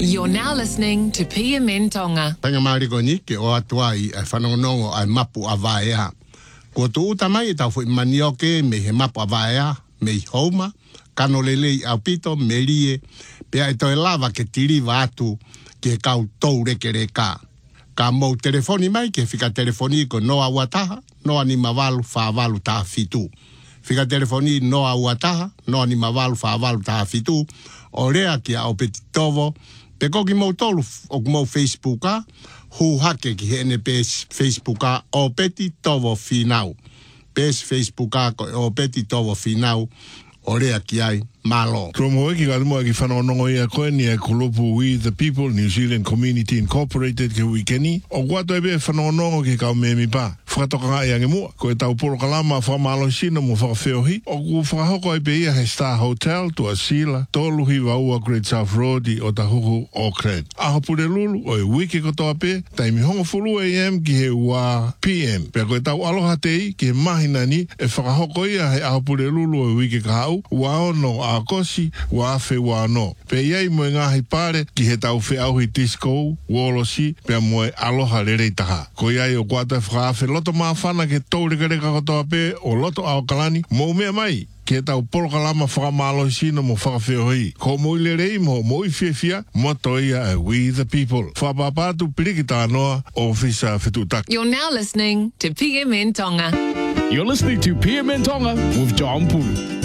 You're now listening to PMN Tonga. Tanga marikoni ke o atua I whanongonongo ai mapu a vaea. Ko tu utamai e tau fu manioke me he mapu a vaea, me I homa, kano lelei au pito, me rie, pea e toi lava ke tiri atu ke kau tau reke reka. Ka mou telefoni mai ke fika telefoni ko noa wataha, noa ni mavalu fa valu ta fitu. Fika telefoni noa wataha, noa ni mavalu fa valu ta fitu. O rea ki a o peti tovo, pe koki mou tolu o mou Facebooka, hu hake ki hene pes Facebooka o peti tovo finau. Pes Facebooka o peti tovo finau, o rea ki ai malo. Kromo ki kalmo ki whanonongo ia koe ni e kulupu We the People, New Zealand Community Incorporated ke wikeni. O guato ebe whanonongo ki kau memi pa. Whakatoka ngai ange mua. Ko e tau polo kalama whamalo sino mo whakawheohi. O ku whakahoko ebe ia he Star Hotel to Asila. Toluhi waua Great South Road o Tahuku Auckland. Aho pure lulu o e wiki kotoa pe. Taimi hongo fulu AM ki he ua PM. Pea ko e tau aloha tei ki he mahinani e whakahoko ia he aho pure lulu o e wiki kahau. Waono a kosi wa fe wa no pe iai mo ngahi pare ki he tau fe au hi disco wolosi pe mo aloha lere taha ko iai o kwata fra fe loto mafana ke tore kare ka to pe o loto au kalani mo me mai ke tau polo kalama fra malo sino mo fra fe hoi ko mo lere mo i fia mo toia We the People fa papa tu pirikita no ofisa fetutak. You're now listening to PMN Tonga. You're listening to PMN Tonga with John Pulu.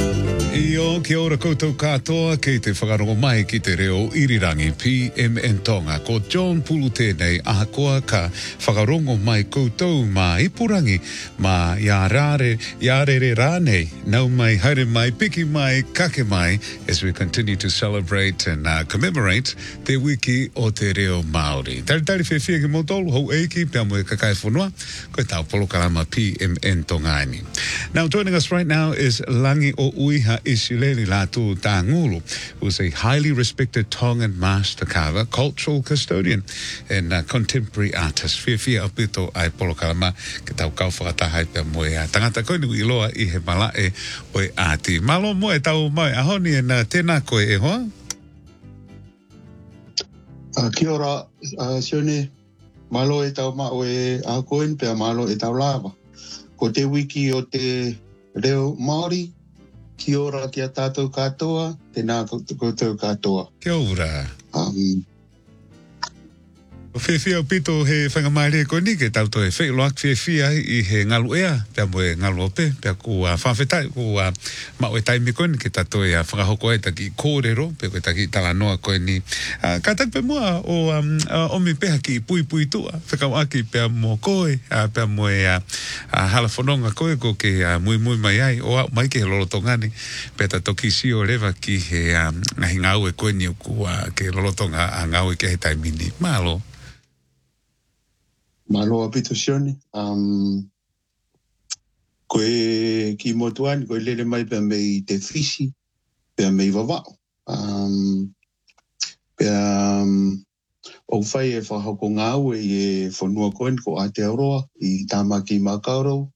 Io kia ora koutou katoa kei te whakarongo mai ki te reo irirangi PMN Tonga. Ko John Pulu tēnei ahakoa ka whakarongo mai koutou ma ipurangi ma ia rare rānei nau mai, haere mai, piki mai, kake mai as we continue to celebrate and commemorate te wiki o te reo Māori. Tari whiwhia ki motolu hou eiki pia mo e kakai whanua koe tau polo karama PMN Tonga ani. Now joining us right now is Langi o Uiha Isileli Latu Tangulu, who's a highly respected Tongan master carver, cultural custodian, and contemporary artist. Whiwhia o pito ai polo karama ke tau kau whakatahai pia moe a tangata koe ni iloa I he mala e oe ati. Malo moe tau mai ahoni e na tēnā koe e hoa? Kia ora, Sione, malo e tau ma oe a koen pia malo e tau lava. Ko te wiki o te reo Māori, kia ora kia tātou katoa, tēnā koutou katoa. Kia ora. Whiwhia o pito he whangamaere ko ni ke tau toi whailoak whiwhia I he ngalu ea, pia moe ngalu ope, pia ku whawhetai, ku mau e taimi koe ni ke tato e whakahoko e taki kōrero, pia koe taki talanoa koe ni. Ka tak pe mua o omi peha ki pui tua, whakau aki pia mo koe, pia moe halafononga koe ko ke mui mai ai, o mai ke he lolotongani, pia tato ki si o rewa ki he ngahi ngau e koe ni o ku ke lolotonga ngau e ke he taimi ni. Malo. Malo a pito Sione. Koe ki motuani, koe lele mai pia mei te fisi, pia mei wawao. Pia o whai e whahako ngāu e whanua koen ko Aotearoa I Tāmaki Makaurau.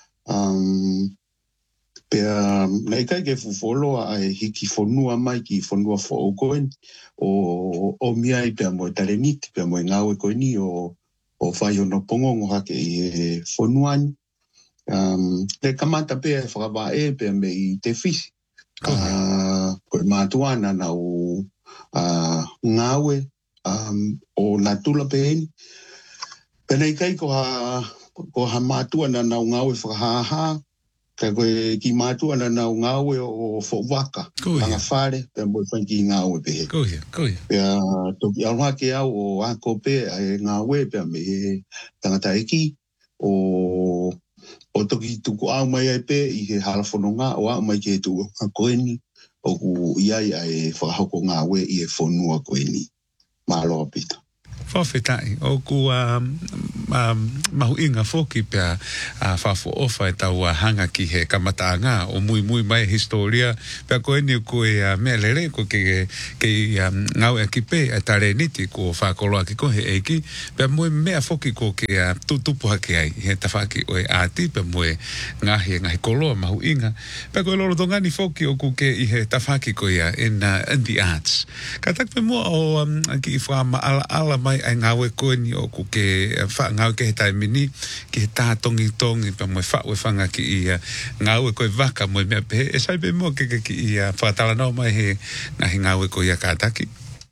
Pia nei kai ke fufoloa ai hiki whanua mai ki whanua whao koen o miai pia moe tareniti, pia moe ngāu e koeni o whai ono pongongo hake I whanuani. Le kamata pia e whakawā e pia mei te fisi. Koe mātuana na o ngāwe o nā tula peeni. Penei kai ko ha mātuana na o ngāwe whakahaha, ka koe ki mātuana na o ngāwe o whawaka, anga whare, pia moe whanki ngāwe pehe. Koia. Pia toki aroha ke au o ako pe e ngāwe pia me tangata eki o toki tuku au mai ai pe I he halafononga o au mai ke tu a koeni o ku iai ai whahako ngāwe I he whanua koeni. Mahalo apita. Whawhetai, o ku mahu inga whoki pia whawho ofa e tau hanga ki he kamataanga o mui mai historia pia koe ni koe mea lere ko ke ngau e ki pe e tare niti ko whakoloa ki kohe eiki pia mui mea whoki ko ke tutupuha ke ai he tawhaki o e ati pia mui ngahi koloa mahu inga pia koe loro tongani whoki o ku ke i he tawhaki ko ia in the arts ka tak pe mua o ki i wha ala mai ai ngawe koe ni o ku ke wha ngau ke he taimini ki he tātongi pa moe whaue whanga ki i ngawe koe waka moe mea pehe e sai pe mua ke ki i whakatala nao mai he ngahi ngawe koe ia kātaki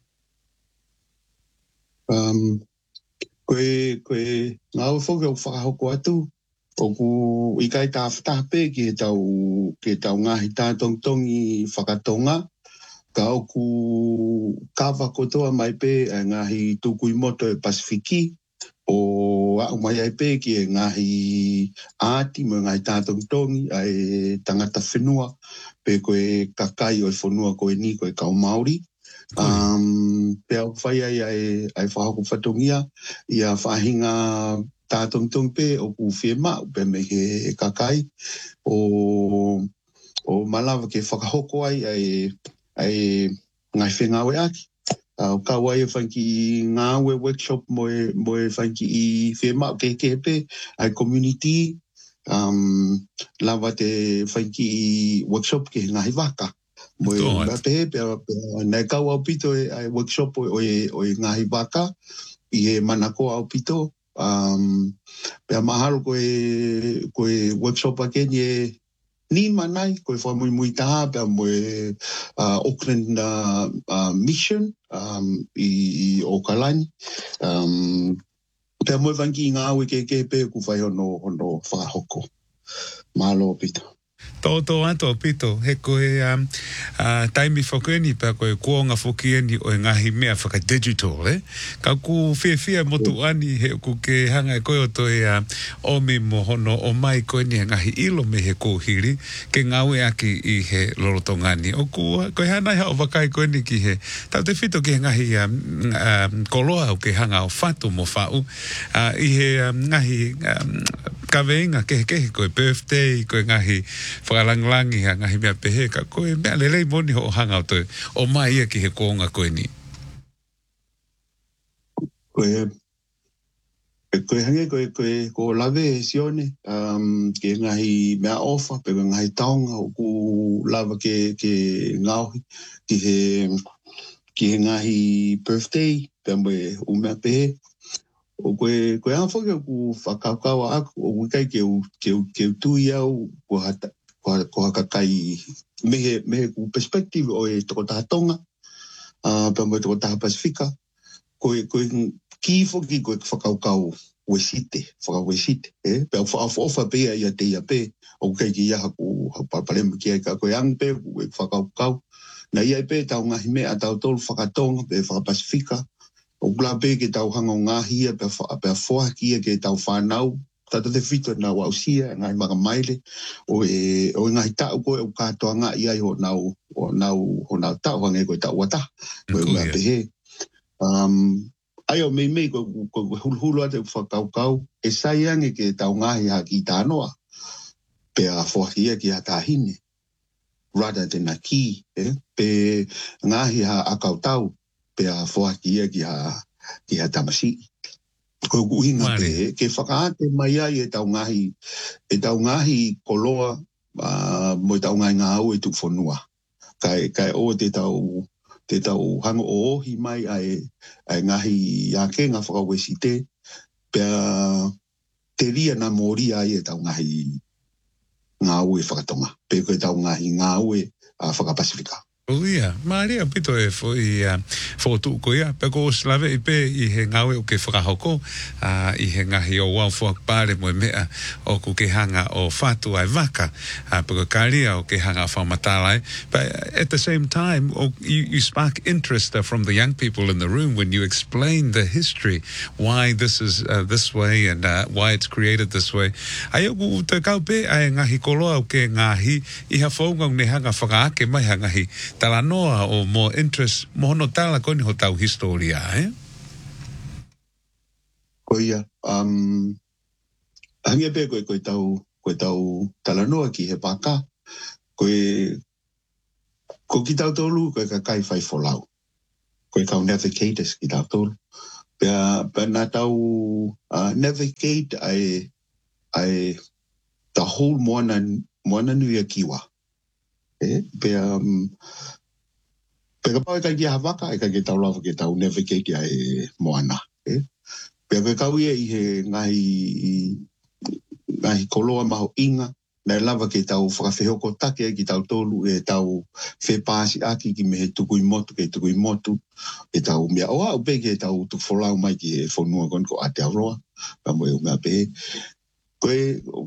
koe ngawe whoke o whakahoko atu o ku i kai tā whatape ki he tau ngahi tātongi whakatonga ka o ku kawa kotoa mai pe ngahi tuku i moto e Pasifiki o au mai ai pe ki e ngahi ati mo ngahi tātongi ai tangata whenua pe koe kakai o e whenua koe ni koe kau Māori pe au whai ai whahako whatongia i a whahinga tātongi pe o ku whiema pe me he kakai o malawa ke whakahoko ai ngai whengawe aki. Ka wai e whanki i ngāwe workshop moe whanki i whemau ke pe, ai community, lawa te whanki i workshop ke ngahi waka. Moe pehe, nei kau au pito ai workshop o e ngahi waka, i he manako au pito. Pea mahalo koe workshop ake ni e ni manai, koe whamui mui taha, pea moe Auckland Mission i Okalani. Pea moe vangi i ngāwe ke pe ku whai hono whakahoko. Mahalo pito. Tō ato pito, he koe taimi whakueni pa koe kuonga whakueni o ngahi mea whakadigital, Ka ku whiawhia motu ani he ku ke hanga e koe o toi omi mo hono o mai koe ni ngahi ilo me he kōhiri ke ngawe aki i he lorotongani. O koe hanai hao wakai koe ni ki he tau te whito ki he ngahi koloa o ke hanga o whatu mo whau i he ngahi kaweinga kehe koe birthday, koe ngahi whakalanglangi ha ngahi mea pehe ka koe mea lelei moni ho hanga o toi o mai ia ki he kōnga koe ni. Koe hange ko lawe e sione ke ngahi mea ofa pe ngahi taonga o ku lawa ke ngauhi ki he ngahi birthday pe mwe umea pehe. O koe anwhake ku whakaukawa aku o kai ke tui au ko hakakai mehe ku perspective o e toko taha tonga pa mo toko taha Pasifika koe ki whoki koe whakaukau wesite pe ofa pe ia te ia pe o kai ki ia haku papalema ki ai ka koe ang pe koe whakaukau na ia pe tau ngahi mea tau tolu whakatonga pe whakapasifika o kula pe ke tau hanga o ngāhia pe whoakia ke tau whanau tata te whito na wausia ngai maka maile o ngahi tau koe o katoa ngā iai ho nau tau hange koe tau wata koe ngā pehe ai o mei koe hulhulu ate whakaukau e sai ange ke tau ngahi haki tānoa pe a whoakia ki a tāhine rather than a ki pe ngahi ha akau tau pe a whoakia ki ha tamasi. Ko uhinga pe, ke whakaate mai ai e tau ngahi koloa mo e tau ngahi ngā au e tu whanua. Kai o te tau hanga o ohi mai ai ngahi ake ngā whakawesi te, pe te ria na mori ai e tau ngahi ngā au e whakatonga. Pe koe tau ngahi ngā au e whakapasifika. O ia, maaria pito e whotu ko ia, pe ko slawe i pe i he ngawe o ke whakahoko, i he ngahi o wau whakpare mo mea o ku ke hanga o whatu ai waka, pe ko karia o ke hanga whamatalai. But at the same time, you spark interest from the young people in the room when you explain the history, why this is this way and why it's created this way. Ai o ku te kau pe ai ngahi koloa o ke ngahi, i ha whaunga ne hanga whakaake mai ha ngahi, tala noa o more interest mo hono tala koni ho tau historia, Koia, hangia pe koe tau talanoa ki he paka, ko ki tau tolu, koe ka kai whai wholau. Koe kau navigators ki tau tolu. Pea nā tau navigate ai the whole moana nui a kiwa. Pea ka pau e kai kia hawaka, e kai ki tau lawa ki tau navigate ai moana. Pea koe kau ia i he ngahi koloa maho inga, nai lava ki tau whakawhehoko take ki tau tolu e tau whepāsi aki ki me he tukui motu e tau mea oa upe ki e tau tuk wholau mai ki e whonua kon ko ate aroa ka moe o mea pe koe